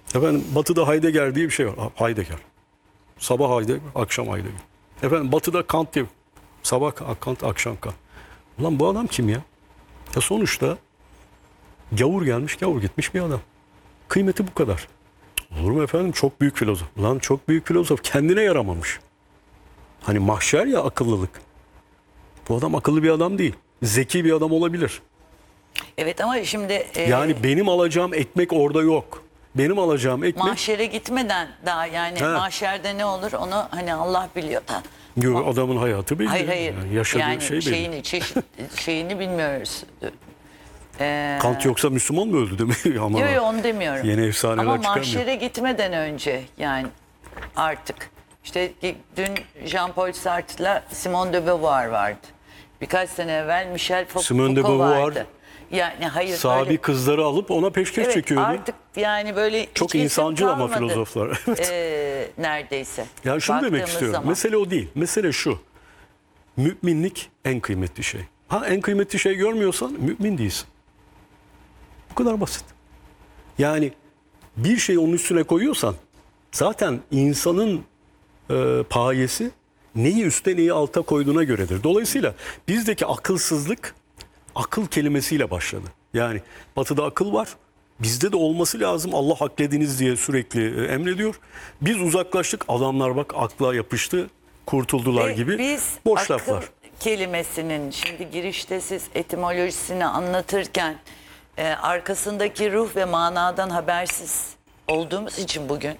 Efendim Batı'da Heidegger diye bir şey var. Heidegger. Sabah Heidegger, akşam Heidegger. Efendim Batı'da Kant diye. Sabah Kant, akşam Kant. Ulan bu adam kim ya? Ya sonuçta gavur gelmiş, gavur gitmiş bir adam. Kıymeti bu kadar. Olur mu efendim? Çok büyük filozof. Lan çok büyük filozof. Kendine yaramamış. Hani mahşer ya akıllılık. Bu adam akıllı bir adam değil. Zeki bir adam olabilir. Evet ama şimdi Yani benim alacağım ekmek orada yok. Benim alacağım ekmek... mahşere gitmeden daha yani mahşerde ne olur onu hani Allah biliyor da. Adamın hayatı belli. Hayır. Yani yaşadığı şey belli. Şeyini bilmiyoruz. Kant yoksa Müslüman mı öldü demek? Ama Yok onu demiyorum. yeni efsaneler ama çıkarmıyor. mahşere gitmeden önce yani artık işte dün Jean-Paul Sartre'la Simone de Beauvoir vardı. Birkaç sene evvel Michel Simone de Foucault Beauvoir vardı. Yani hayır sabi böyle, kızları alıp ona peşkeş evet, çekiyordu. artık yani böyle Çok hiç insancıl ama kalmadı, filozoflar. neredeyse. Yani şunu demek Baktığımız istiyorum. zaman. Mesele o değil. Mesele şu. Müminlik en kıymetli şey. Ha en kıymetli şey görmüyorsan mümin değilsin. Bu kadar basit. Yani bir şeyi onun üstüne koyuyorsan zaten insanın payesi neyi üste neyi alta koyduğuna göredir. Dolayısıyla bizdeki akılsızlık akıl kelimesiyle başladı. Yani Batı'da akıl var. Bizde de olması lazım. Allah haklediniz diye sürekli emrediyor. Biz uzaklaştık. Adamlar bak akla yapıştı. Kurtuldular gibi Biz boş akıl laflar. kelimesinin şimdi girişte siz etimolojisini anlatırken arkasındaki ruh ve manadan habersiz olduğumuz için bugün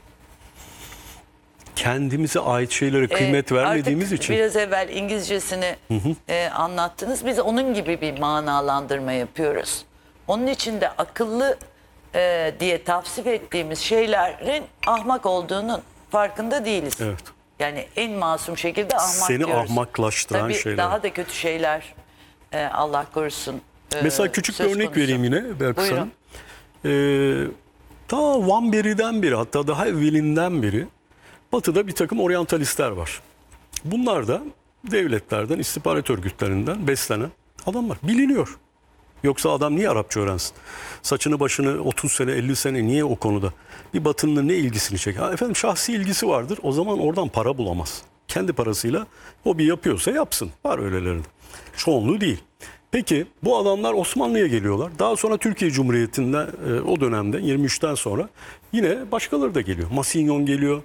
Kendimize ait şeylere kıymet vermediğimiz artık için. biraz evvel İngilizcesini anlattınız. Biz onun gibi bir manalandırma yapıyoruz. Onun için de akıllı diye tavsif ettiğimiz şeylerin ahmak olduğunun farkında değiliz. Evet. Yani en masum şekilde ahmak Seni diyoruz. ahmaklaştıran Tabii şeyler. daha da kötü şeyler Allah korusun. Mesela küçük bir söz örnek konusu. vereyim yine Berkut Buyurun. Hanım. Ta Van Beri'den beri, hatta daha evvelinden beri Batı'da bir takım oryantalistler var. Bunlar da devletlerden, istihbarat örgütlerinden beslenen adamlar. Biliniyor. Yoksa adam niye Arapça öğrensin? Saçını başını 30 sene 50 sene niye o konuda? Bir Batının ne ilgisini çeker? Ha, efendim şahsi ilgisi vardır. O zaman oradan para bulamaz. Kendi parasıyla hobi yapıyorsa yapsın. Var öylelerinde. Çoğunluğu değil. Peki bu adamlar Osmanlı'ya geliyorlar. Daha sonra Türkiye Cumhuriyeti'nde o dönemde 23'ten sonra yine başkaları da geliyor. Masignon geliyor.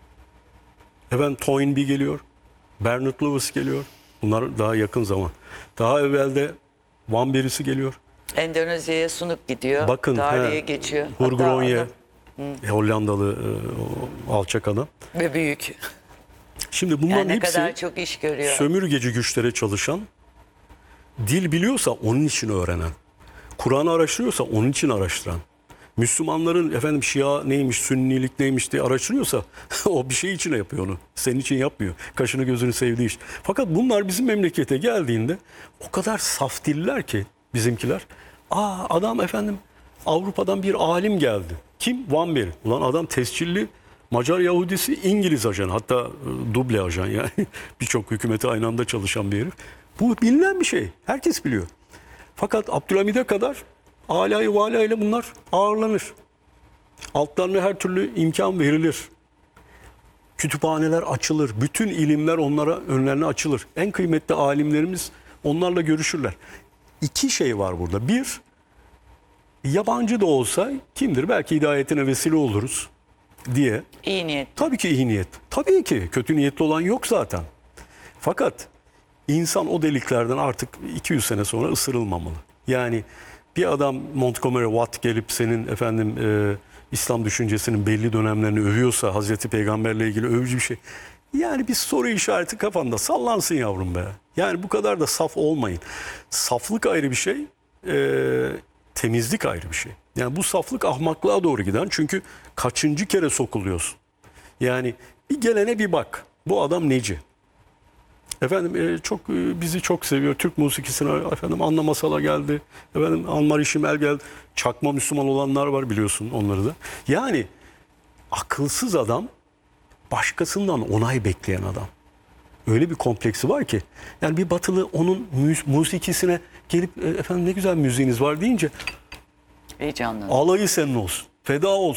Efendim Toynbee geliyor. Bernard Lewis geliyor. Bunlar daha yakın zaman. Daha evvel de Van Berisi geliyor. Endonezya'ya sunuk gidiyor. Bakın, tarihe geçiyor. Hurgronje, Hatta Hollandalı alçak adam. ve büyük. Şimdi bunların Yani ne hepsi kadar çok iş görüyor. sömürgeci güçlere çalışan, dil biliyorsa onun için öğrenen, Kur'an'ı araştırıyorsa onun için araştıran, Müslümanların efendim Şia neymiş, Sünnilik neymiş diye araştırıyorsa o bir şey için yapıyor onu. Senin için yapmıyor. Kaşını gözünü sevdiği iş. Fakat bunlar bizim memlekete geldiğinde o kadar saf diller ki bizimkiler. Adam efendim Avrupa'dan bir alim geldi. Kim? Van Beri. Ulan adam tescilli Macar Yahudisi, İngiliz ajan, hatta duble ajan yani birçok hükümete aynı anda çalışan bir herif. Bu bilinen bir şey. Herkes biliyor. Fakat Abdülhamid'e kadar alayı valayla bunlar ağırlanır. Altlarına her türlü imkan verilir. Kütüphaneler açılır. Bütün ilimler onlara önlerine açılır. En kıymetli alimlerimiz onlarla görüşürler. İki şey var burada. Bir, yabancı da olsa kimdir? Belki hidayetine vesile oluruz diye. İyi niyet. Tabii ki iyi niyet. Tabii ki kötü niyetli olan yok zaten. Fakat insan o deliklerden artık 200 sene sonra ısırılmamalı. Yani bir adam Montgomery Watt gelip senin efendim İslam düşüncesinin belli dönemlerini övüyorsa, Hazreti Peygamberle ilgili övücü bir şey. Yani bir soru işareti kafanda sallansın yavrum be. Yani bu kadar da saf olmayın. Saflık ayrı bir şey, temizlik ayrı bir şey. Yani bu saflık ahmaklığa doğru giden, çünkü kaçıncı kere sokuluyorsun. Yani bir gelene bir bak. Bu adam neci? Efendim bizi çok seviyor. Türk musikisine efendim Anna Masala geldi. Efendim Anmar İşimel geldi. Çakma Müslüman olanlar var biliyorsun onları da. Yani akılsız adam başkasından onay bekleyen adam. Öyle bir kompleksi var ki. Yani bir batılı onun musikisine gelip efendim ne güzel müziğiniz var deyince Heyecanlı. alayı senin olsun. Feda olsun.